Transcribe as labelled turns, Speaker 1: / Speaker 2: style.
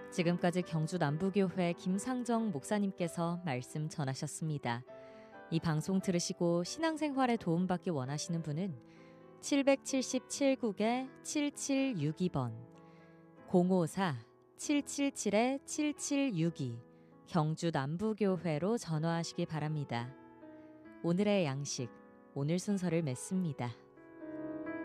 Speaker 1: 지금까지 경주 남부교회 김상정 목사님께서 말씀 전하셨습니다. 이 방송 들으시고 신앙생활에 도움받기 원하시는 분은 777국에-7762번 054-777-7762 경주 남부교회로 전화하시기 바랍니다. 오늘의 양식, 오늘 순서를 맺습니다.